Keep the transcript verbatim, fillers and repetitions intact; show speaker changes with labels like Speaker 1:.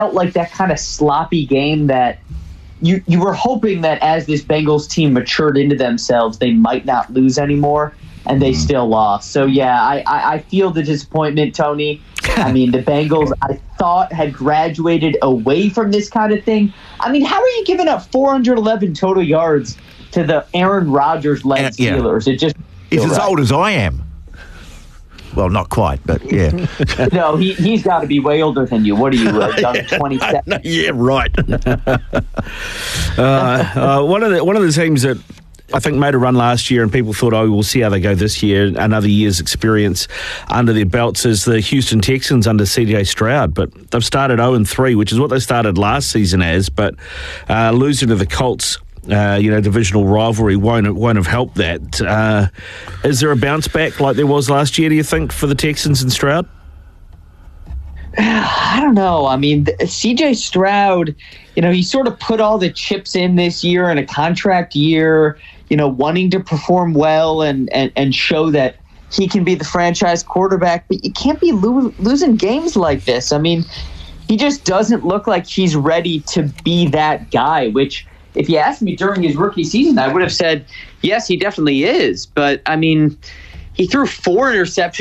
Speaker 1: felt like that kind of sloppy game that you you were hoping that as this Bengals team matured into themselves, they might not lose anymore, and they still lost. So, yeah, I, I, I feel the disappointment, Tony. I mean, the Bengals, I thought, had graduated away from this kind of thing. I mean, how are you giving up four hundred eleven total yards to the Aaron Rodgers-led
Speaker 2: Uh, yeah.
Speaker 1: Steelers? It just
Speaker 2: He's as
Speaker 1: right.
Speaker 2: old as I am. Well, not quite, but yeah.
Speaker 1: No, he, he's got to be way older than you. What are you, uh, young twenty-seven?
Speaker 2: No, yeah, right.
Speaker 3: uh, uh, one of the one of the teams that I think made a run last year and people thought, oh, we'll see how they go this year, another year's experience under their belts, is the Houston Texans under C J Stroud. But they've started oh and three, which is what they started last season as, but uh, losing to the Colts, Uh, you know, divisional rivalry won't won't have helped that. Uh, is there a bounce back like there was last year, do you think, for the Texans and Stroud?
Speaker 1: I don't know. I mean, C J Stroud, you know, he sort of put all the chips in this year in a contract year, you know, wanting to perform well and, and, and show that he can be the franchise quarterback. But you can't be lo- losing games like this. I mean, he just doesn't look like he's ready to be that guy, which, if you asked me during his rookie season, I would have said, yes, he definitely is. But, I mean, he threw four interceptions